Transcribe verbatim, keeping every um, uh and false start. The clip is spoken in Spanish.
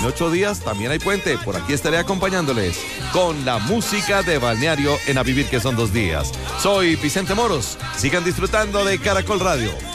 En ocho días también hay puente. Por aquí estaré acompañándoles con la música de balneario en A Vivir que son dos días. Soy Vicente Moros. Sigan disfrutando de Caracol Radio.